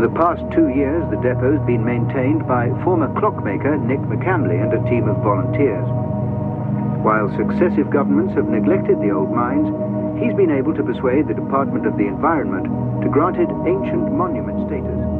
For the past 2 years, the depot's been maintained by former clockmaker Nick McCamley and a team of volunteers. While successive governments have neglected the old mines, he's been able to persuade the Department of the Environment to grant it ancient monument status.